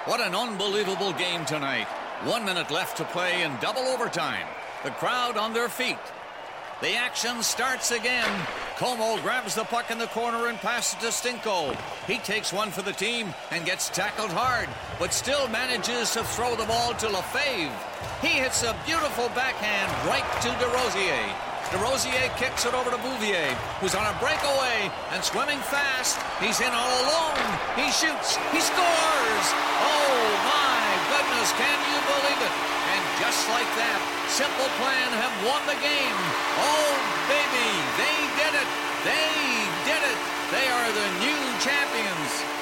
What an unbelievable game tonight. 1 minute left to play in double overtime. The crowd on their feet. The action starts again. Como grabs the puck in the corner and passes to Stinko. He takes one for the team and gets tackled hard, but still manages to throw the ball to Lefebvre. He hits a beautiful backhand right to DeRosier. DeRosier kicks it over to Bouvier, who's on a breakaway and swimming fast. He's in all alone. He shoots. He scores. Oh, my goodness. Can you believe it? And just like that, Simple Plan have won the game. Oh, baby. They did it. They did it. They are the new champions.